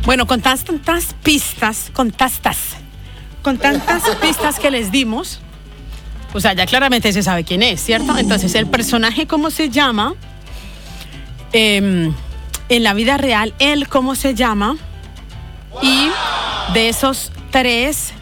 Bueno, con tantas pistas que les dimos, o sea, ya claramente se sabe quién es, ¿cierto? Entonces, el personaje, ¿cómo se llama? En la vida real, él, ¿cómo se llama? Y de esas tres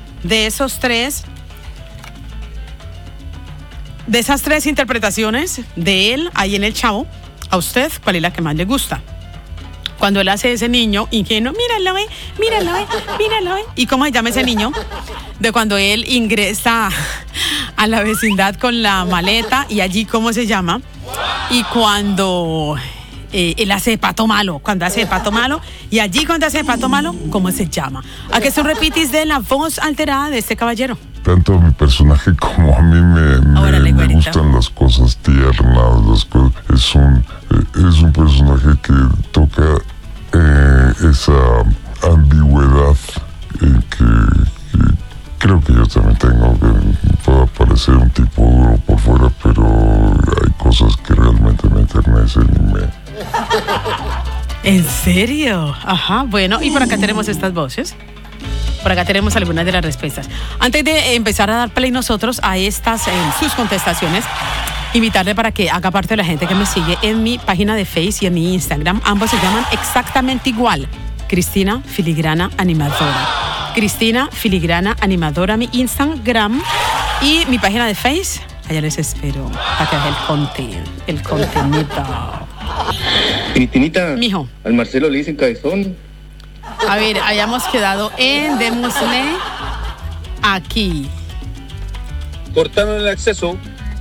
interpretaciones de él ahí en El Chavo, a usted, ¿cuál es la que más le gusta? Cuando él hace ese niño ingenuo, míralo, ¿y cómo se llama ese niño? De cuando él ingresa a la vecindad con la maleta, y allí, ¿cómo se llama? Y cuando él hace de pato malo, y allí cuando hace de pato malo, ¿cómo se llama? ¿A qué se repitis de la voz alterada de este caballero? Tanto a mi personaje como a mí me gustan las cosas tiernas, es un personaje que toca esa ambigüedad en que creo que yo también tengo, que pueda parecer un tipo duro por fuera, pero hay cosas que realmente me enternecen y me... ¿En serio? Ajá, bueno, y por acá tenemos estas voces. Por acá tenemos algunas de las respuestas. Antes de empezar a dar play nosotros a estas sus contestaciones, invitarle para que haga parte de la gente que me sigue en mi página de Facebook y en mi Instagram. Ambos se llaman exactamente igual. Cristina Filigrana Animadora. Cristina Filigrana Animadora, mi Instagram y mi página de Facebook. Allá les espero para que haga el contenido. Cristinita, mijo, al Marcelo le dicen cabezón. A ver, hayamos quedado en démosle aquí. Cortaron el acceso,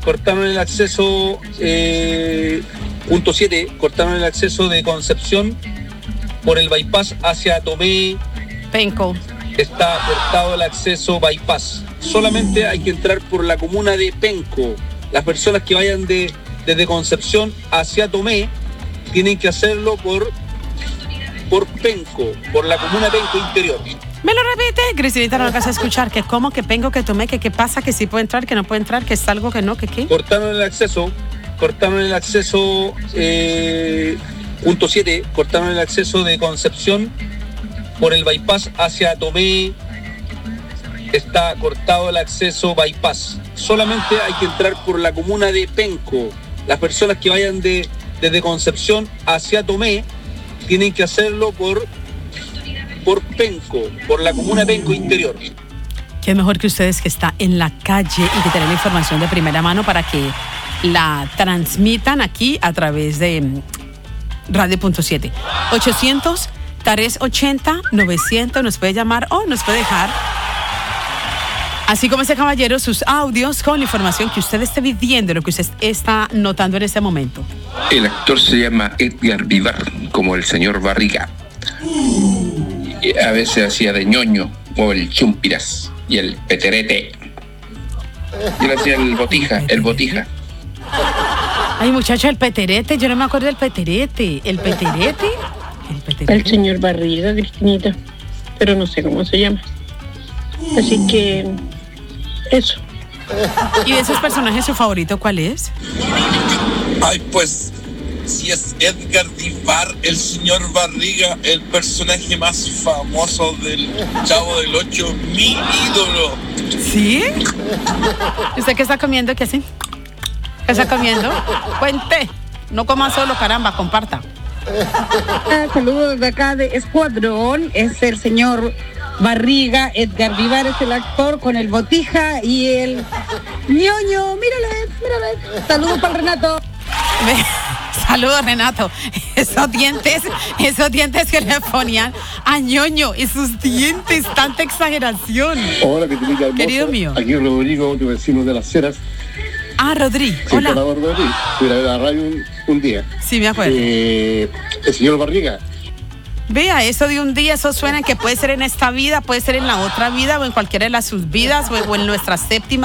punto 7, cortaron el acceso de Concepción por el bypass hacia Tomé. Penco. Está cortado el acceso bypass. Solamente hay que entrar por la comuna de Penco. Las personas que vayan desde Concepción hacia Tomé tienen que hacerlo por Penco, por la comuna Penco interior. ¿Me lo repite? Cristinita, no alcanza a escuchar. Que cómo, que Penco, que Tomé, que qué pasa, que sí puede entrar, que no puede entrar, que es algo que no, que qué. Cortaron el acceso, punto 7, cortaron el acceso de Concepción por el bypass hacia Tomé. Está cortado el acceso bypass. Solamente hay que entrar por la comuna de Penco. Las personas que vayan desde Concepción hacia Tomé tienen que hacerlo por Penco, por la comuna Penco interior. Qué mejor que ustedes, que está en la calle y que tienen la información de primera mano para que la transmitan aquí a través de Radio.7. 800-380-900 nos puede llamar o nos puede dejar, así como ese caballero, sus audios con la información que usted esté viviendo, lo que usted está notando en este momento. El actor se llama Edgar Vivar, como el señor Barriga. A veces hacía de ñoño, o el chumpiras, y el peterete. Y él hacía el botija. Ay, muchacho, el peterete, yo no me acuerdo del peterete. ¿El peterete? El señor Barriga, Cristinita, pero no sé cómo se llama. Así que, eso. ¿Y de esos personajes su favorito cuál es? Ay, pues, si es Edgar Vivar, el señor Barriga, el personaje más famoso del Chavo del Ocho, mi ídolo. ¿Sí? ¿Usted qué está comiendo? ¿Qué hace? ¿Qué está comiendo? Cuente. No coma solo, caramba, comparta. Saludos de acá de Escuadrón. Es el señor Barriga. Edgar Vivar es el actor con el botija y el ñoño. Míralo. Saludos para Renato. Saludos, Renato. Esos dientes que le ponían a ñoño, esos dientes, tanta exageración. Hola, Cristinita, querido mío. Aquí Rodrigo, tu vecino de Las Heras. Ah, Rodri. Sí, hola. Rodri. Fui a ver la radio un día. Sí, me acuerdo. El señor Barriga. Vea, eso de un día, eso suena que puede ser en esta vida, puede ser en la otra vida o en cualquiera de las sus vidas o en nuestra séptima